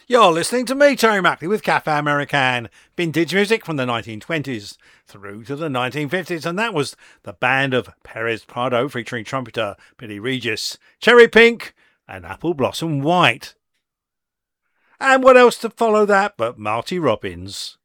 You're listening to me, Terry Mackley, with Cafe American. Vintage music from the 1920s through to the 1950s, and that was the band of Perez Prado featuring trumpeter Billy Regis, Cherry Pink, and Apple Blossom White. And what else to follow that but Marty Robbins?